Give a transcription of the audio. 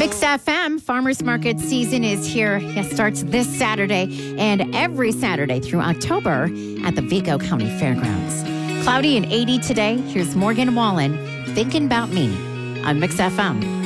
Mix FM Farmers Market season is here. It starts this Saturday and every Saturday through October at the Vigo County Fairgrounds. Cloudy and 80 today. Here's Morgan Wallen, Thinking About Me on Mix FM.